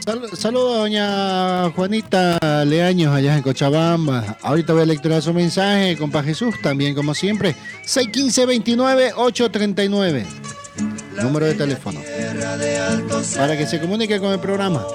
Saludos a doña Juanita Leaños allá en Cochabamba. Ahorita voy a lecturar su mensaje, compa Jesús, también como siempre. 615-29-839. Número de teléfono. Para que se comunique con el programa.